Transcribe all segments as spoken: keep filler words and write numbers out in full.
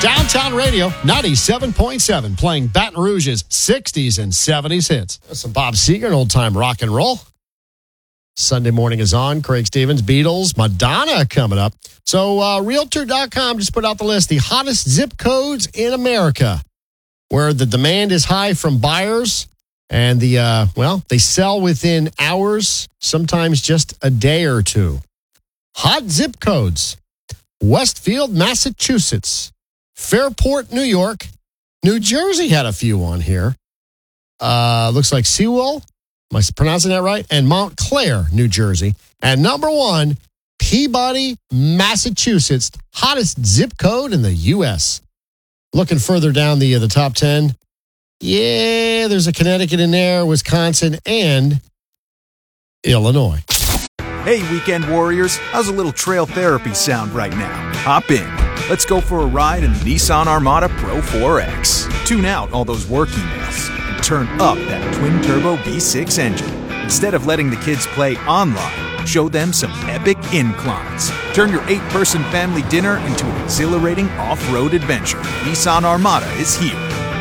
Downtown Radio, ninety-seven point seven, playing Baton Rouge's sixties and seventies hits. Some Bob Seger, an old-time rock and roll. Sunday morning is on. Craig Stevens, Beatles, Madonna coming up. So uh, Realtor dot com just put out the list, the hottest zip codes in America, where the demand is high from buyers. And the, uh, well, they sell within hours, sometimes just a day or two. Hot zip codes. Westfield, Massachusetts. Fairport, New York. New Jersey had a few on here. Uh, looks like Sewell. Am I pronouncing that right? And Montclair, New Jersey. And number one, Peabody, Massachusetts. Hottest zip code in the U S. Looking further down the, uh, the top ten. Yeah, there's a Connecticut in there, Wisconsin, and Illinois. Hey, weekend warriors. How's a little trail therapy sound right now? Hop in. Let's go for a ride in the Nissan Armada Pro four X. Tune out all those work emails and turn up that twin-turbo V six engine. Instead of letting the kids play online, show them some epic inclines. Turn your eight-person family dinner into an exhilarating off-road adventure. Nissan Armada is here.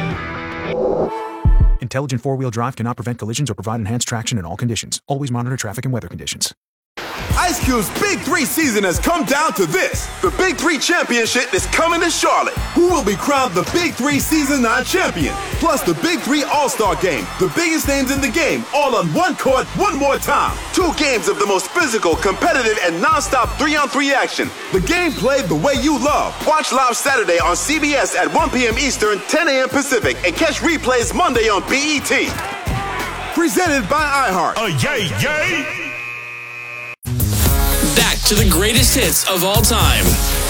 Intelligent four-wheel drive cannot prevent collisions or provide enhanced traction in all conditions. Always monitor traffic and weather conditions. Ice Cube's Big Three season has come down to this. The Big Three Championship is coming to Charlotte. Who will be crowned the Big Three Season nine champion? Plus the Big Three All-Star Game. The biggest names in the game, all on one court, one more time. Two games of the most physical, competitive, and non-stop three-on-three action. The game played the way you love. Watch live Saturday on C B S at one p.m. Eastern, ten a.m. Pacific, and catch replays Monday on B E T. Presented by iHeart. Oh, yay, yay! Back to the greatest hits of all time.